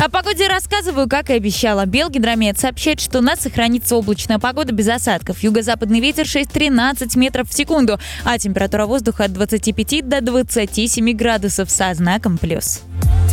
О погоде рассказываю, как и обещала. Белгидромет сообщает, что у нас сохранится облачная погода без осадков. Юго-западный ветер 6-13 метров в секунду, а температура воздуха от 25 до 27 градусов со знаком плюс.